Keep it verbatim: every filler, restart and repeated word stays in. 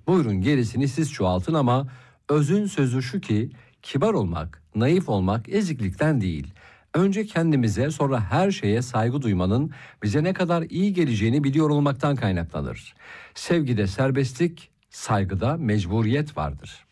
Buyurun gerisini siz çoğaltın ama özün sözü şu ki kibar olmak, naif olmak eziklikten değil. Önce kendimize sonra her şeye saygı duymanın bize ne kadar iyi geleceğini biliyor olmaktan kaynaklanır. Sevgide serbestlik, saygıda mecburiyet vardır.